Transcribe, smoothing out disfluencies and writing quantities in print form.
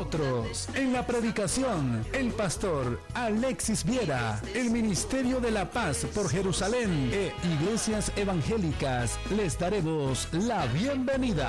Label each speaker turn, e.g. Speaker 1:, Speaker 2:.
Speaker 1: otros. En la predicación, el pastor Alexis Viera, el Ministerio de la Paz por Jerusalén e Iglesias Evangélicas les daremos la bienvenida.